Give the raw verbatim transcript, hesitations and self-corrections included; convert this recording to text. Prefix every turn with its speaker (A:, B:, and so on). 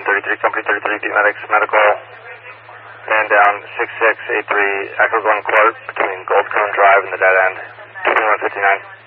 A: thirty-three, company thirty-three, D Medics, medical. And down six six eight three, Echo Glen Court between Gold Cone Drive and the dead end, two one fifty-nine.